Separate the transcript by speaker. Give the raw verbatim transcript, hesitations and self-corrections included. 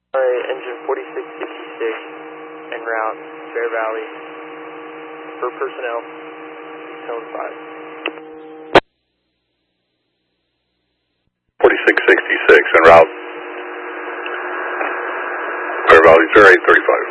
Speaker 1: Alright, engine forty-six sixty-six en route, Bear Valley, for personnel, tone five.
Speaker 2: forty-six sixty-six en route, Bear Valley, zero eight thirty-five.